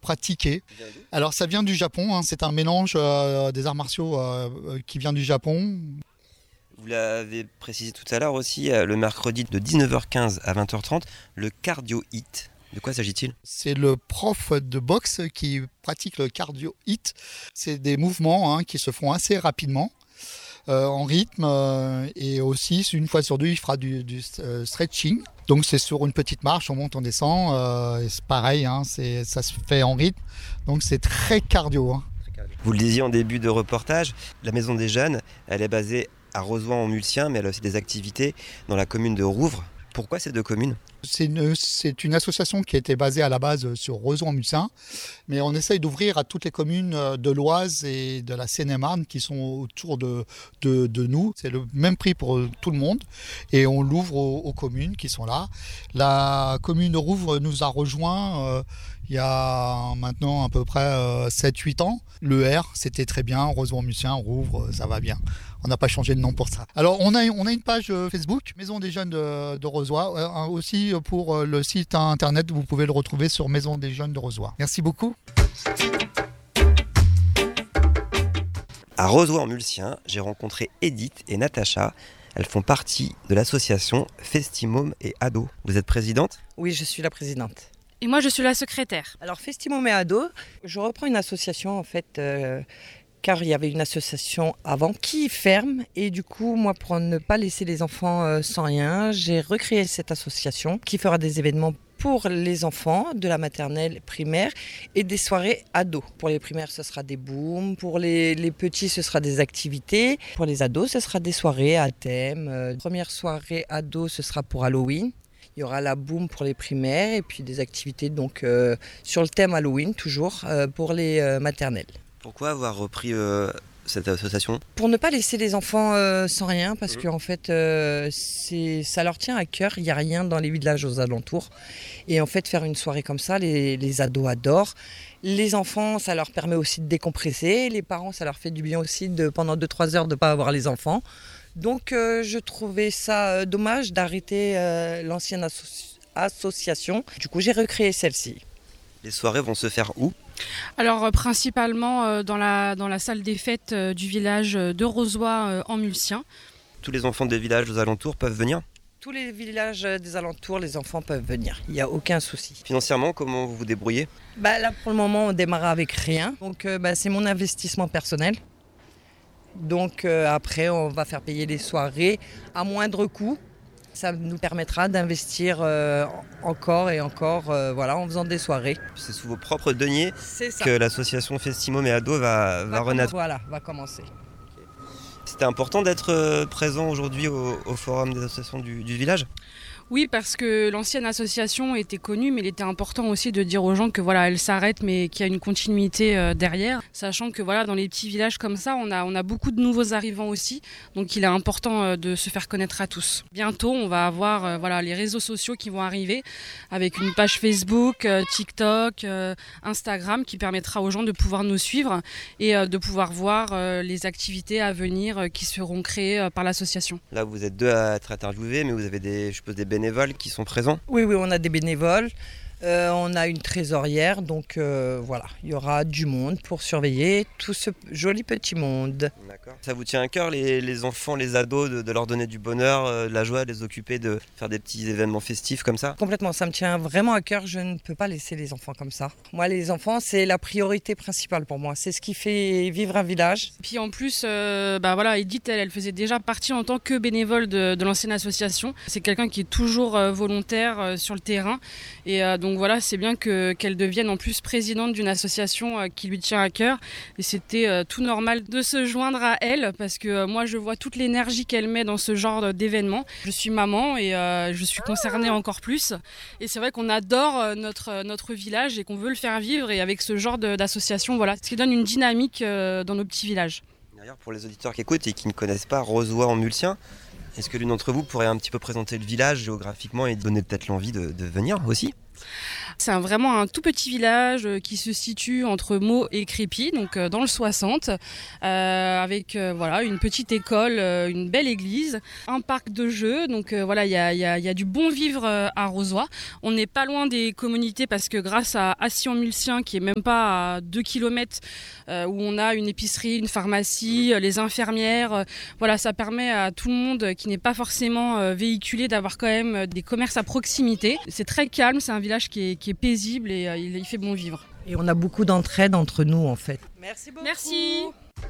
pratiquer. Alors ça vient du Japon, hein, c'est un mélange des arts martiaux qui vient du Japon. Vous l'avez précisé tout à l'heure aussi, le mercredi de 19h15 à 20h30, le cardio hit. De quoi s'agit-il ? C'est le prof de boxe qui pratique le cardio hit. C'est des mouvements qui se font assez rapidement, en rythme, et aussi une fois sur deux, il fera du stretching. Donc c'est sur une petite marche, on monte, on descend, et c'est pareil, ça se fait en rythme, donc c'est très cardio. Vous le disiez en début de reportage, la Maison des Jeunes, elle est basée à Rozoy-en-Mulciens, mais elle a aussi des activités dans la commune de Rouvres. Pourquoi ces deux communes ? C'est une association qui a été basée à la base sur Rozoy-en-Mulciens, mais on essaye d'ouvrir à toutes les communes de l'Oise et de la Seine-et-Marne qui sont autour de nous. C'est le même prix pour tout le monde et on l'ouvre aux communes qui sont là. La commune de Rouvres nous a rejoints il y a maintenant à peu près 7-8 ans. Le R, c'était très bien, Rozoy-en-Mulciens, Rouvres, ça va bien. On n'a pas changé de nom pour ça. Alors, on a une page Facebook, Maison des Jeunes de Rozoy. Aussi, pour le site internet, vous pouvez le retrouver sur Maison des Jeunes de Rozoy. Merci beaucoup. À Rozoy-en-Mulciens, j'ai rencontré Edith et Natacha. Elles font partie de l'association Festimôme et Ados. Vous êtes présidente ? Oui, je suis la présidente. Et moi, je suis la secrétaire. Alors, Festimôme et Ados, je reprends une association en fait, car il y avait une association avant qui ferme. Et du coup, moi, pour ne pas laisser les enfants sans rien, j'ai recréé cette association qui fera des événements pour les enfants de la maternelle primaire et des soirées ados. Pour les primaires, ce sera des booms. Pour les petits, ce sera des activités. Pour les ados, ce sera des soirées à thème. Première soirée ado, ce sera pour Halloween. Il y aura la boom pour les primaires et puis des activités donc, sur le thème Halloween, toujours, pour les maternelles. Pourquoi avoir repris cette association ? Pour ne pas laisser les enfants sans rien, parce qu'en fait, ça leur tient à cœur. Il n'y a rien dans les villages aux alentours. Et en fait, faire une soirée comme ça, les ados adorent. Les enfants, ça leur permet aussi de décompresser. Les parents, ça leur fait du bien aussi pendant 2-3 heures de ne pas avoir les enfants. Donc je trouvais ça dommage d'arrêter l'ancienne association. Du coup, j'ai recréé celle-ci. Les soirées vont se faire où ? Alors principalement dans la salle des fêtes du village de Rozoy-en-Mulciens. Tous les enfants des villages aux alentours peuvent venir ? Tous les villages des alentours, les enfants peuvent venir. Il n'y a aucun souci. Financièrement, comment vous vous débrouillez ? Là, pour le moment, on démarre avec rien. Donc c'est mon investissement personnel. Donc après, on va faire payer les soirées à moindre coût. Ça nous permettra d'investir encore et encore en faisant des soirées. C'est sous vos propres deniers que l'association Festimôme et Ados va renaître. Voilà, va commencer. C'était important d'être présent aujourd'hui au forum des associations du village ? Oui, parce que l'ancienne association était connue, mais il était important aussi de dire aux gens que voilà, elle s'arrête, mais qu'il y a une continuité derrière, sachant que voilà, dans les petits villages comme ça, on a beaucoup de nouveaux arrivants aussi, donc il est important de se faire connaître à tous. Bientôt, on va avoir les réseaux sociaux qui vont arriver, avec une page Facebook, TikTok, Instagram, qui permettra aux gens de pouvoir nous suivre et de pouvoir voir les activités à venir qui seront créées par l'association. Là, vous êtes deux à être interviewés, mais vous avez des bénévoles qui sont présents ? Oui, on a des bénévoles. On a une trésorière, donc il y aura du monde pour surveiller tout ce joli petit monde. D'accord. Ça vous tient à cœur, les enfants, les ados, de leur donner du bonheur, de la joie, de les occuper, de faire des petits événements festifs comme ça ? Complètement, ça me tient vraiment à cœur. Je ne peux pas laisser les enfants comme ça. Moi, les enfants, c'est la priorité principale pour moi. C'est ce qui fait vivre un village. Puis en plus, Edith, elle faisait déjà partie en tant que bénévole de l'ancienne association. C'est quelqu'un qui est toujours volontaire sur le terrain. Et donc voilà, c'est bien qu'elle devienne en plus présidente d'une association qui lui tient à cœur. Et c'était tout normal de se joindre à elle parce que moi je vois toute l'énergie qu'elle met dans ce genre d'événement. Je suis maman et je suis concernée encore plus. Et c'est vrai qu'on adore notre village et qu'on veut le faire vivre et avec ce genre d'association, voilà, ce qui donne une dynamique dans nos petits villages. D'ailleurs, pour les auditeurs qui écoutent et qui ne connaissent pas Rozoy-en-Mulciens, est-ce que l'une d'entre vous pourrait un petit peu présenter le village géographiquement et donner peut-être l'envie de venir aussi ? C'est vraiment un tout petit village qui se situe entre Meaux et Crépy, donc dans le 60, avec une petite école, une belle église, un parc de jeux. Donc il y a du bon vivre à Rozoy. On n'est pas loin des communautés parce que grâce à Assy-en-Mulcien, qui est même pas à 2 km, où on a une épicerie, une pharmacie, les infirmières, ça permet à tout le monde qui n'est pas forcément véhiculé d'avoir quand même des commerces à proximité. C'est très calme, c'est un village qui est paisible et il fait bon vivre. Et on a beaucoup d'entraide entre nous en fait. Merci beaucoup. Merci.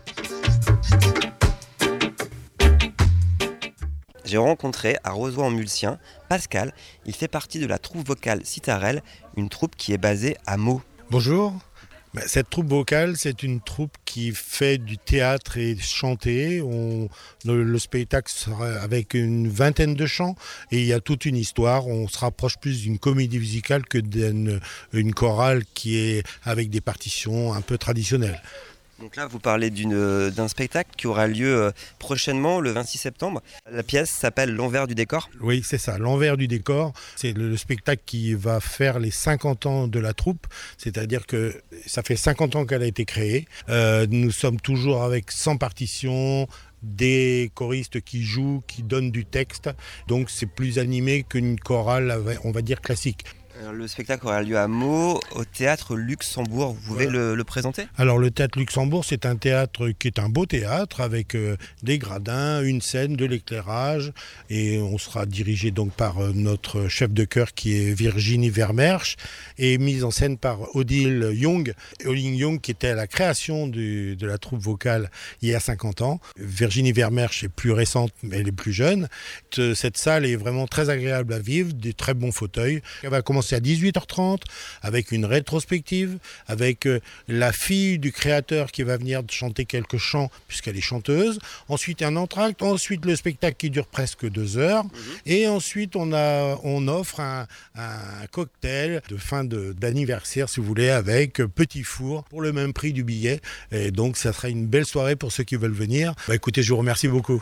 J'ai rencontré à Rozoy-en-Mulcien Pascal. Il fait partie de la troupe vocale Citarelle, une troupe qui est basée à Meaux. Bonjour. Cette troupe vocale, c'est une troupe qui fait du théâtre et chanter. Le spectacle sera avec une vingtaine de chants et il y a toute une histoire. On se rapproche plus d'une comédie musicale que d'une chorale qui est avec des partitions un peu traditionnelles. Donc là, vous parlez d'un spectacle qui aura lieu prochainement, le 26 septembre. La pièce s'appelle L'envers du décor. Oui, c'est ça, L'envers du décor. C'est le spectacle qui va faire les 50 ans de la troupe. C'est-à-dire que ça fait 50 ans qu'elle a été créée. Nous sommes toujours avec 100 partitions, des choristes qui jouent, qui donnent du texte. Donc c'est plus animé qu'une chorale, on va dire, classique. Le spectacle aura lieu à Meaux, au théâtre Luxembourg. Vous pouvez le présenter ? Alors le théâtre Luxembourg, c'est un théâtre qui est un beau théâtre avec des gradins, une scène, de l'éclairage. Et on sera dirigé donc par notre chef de chœur qui est Virginie Vermersch et mise en scène par Odile Young. Odile Young qui était à la création de la troupe vocale il y a 50 ans. Virginie Vermersch est plus récente, mais elle est plus jeune. Cette salle est vraiment très agréable à vivre, des très bons fauteuils. Elle va commencer à 18h30 avec une rétrospective, avec la fille du créateur qui va venir chanter quelques chants puisqu'elle est chanteuse. Ensuite un entracte, ensuite le spectacle qui dure presque 2 heures. Et ensuite on offre un cocktail de fin d'anniversaire si vous voulez avec petit four pour le même prix du billet. Et donc ça sera une belle soirée pour ceux qui veulent venir. Écoutez, je vous remercie beaucoup.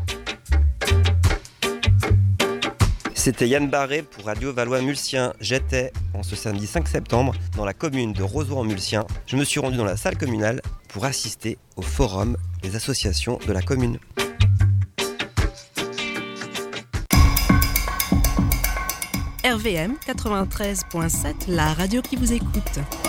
C'était Yann Barré pour Radio Valois-Mulcien. J'étais en ce samedi 5 septembre dans la commune de Rozoy-en-Mulcien. Je me suis rendu dans la salle communale pour assister au forum des associations de la commune. RVM 93.7, la radio qui vous écoute.